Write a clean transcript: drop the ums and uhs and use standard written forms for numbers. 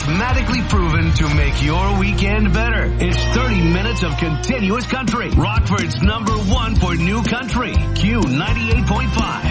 mathematically proven to make your weekend better. It's 30 minutes of continuous country. Rockford's #1 for new country. Q 98.5.